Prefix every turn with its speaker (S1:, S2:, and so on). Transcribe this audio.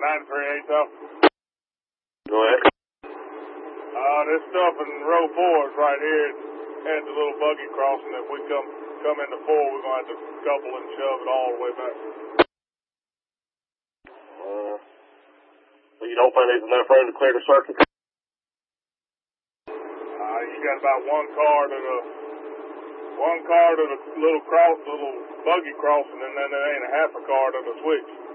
S1: 938 though.
S2: Go ahead.
S1: This stuff in row 4 is right here. At the little buggy crossing. If we come into 4, we're going to have to couple and shove it all the way back.
S2: So you don't think there's enough room to clear the circuit?
S1: You got about one car to the little buggy crossing, and then there ain't a half a car to the switch.